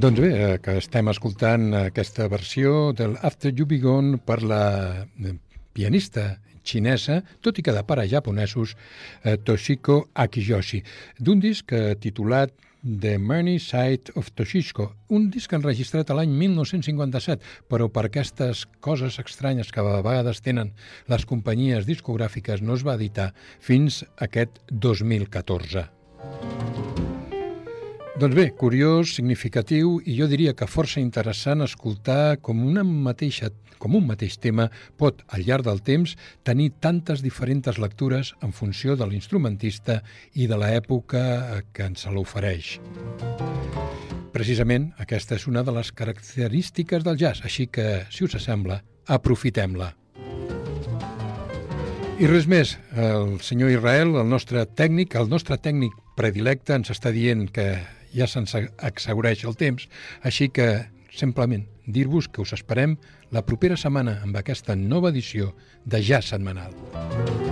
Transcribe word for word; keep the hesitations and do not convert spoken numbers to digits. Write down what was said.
Doncs bé, eh, que estem escoltant aquesta versió del After You Be Gone per la pianista xinesa, tot i que de pares japonesos, eh, Toshiko Akiyoshi, d'un disc eh, titulat The Many Side of Toshiko, un disc enregistrat a l'any mil nou-cents cinquanta-set, però per aquestes coses estranyes que a vegades tenen les companyies discogràfiques no es va editar fins aquest dos mil catorze. Doncs bé, curiós, significatiu i jo diria que força interessant escoltar com, una mateixa, com un mateix tema pot, al llarg del temps, tenir tantes diferents lectures en funció de l'instrumentista i de l'època que ens l'ofereix. Precisament, aquesta és una de les característiques del jazz, així que, si us sembla, aprofitem-la. I res més, el senyor Israel, el nostre tècnic, el nostre tècnic predilecte, ens està dient que ja se'ns exhaureix el temps, així que simplement dir-vos que us esperem la propera setmana amb aquesta nova edició de Jazz Setmanal.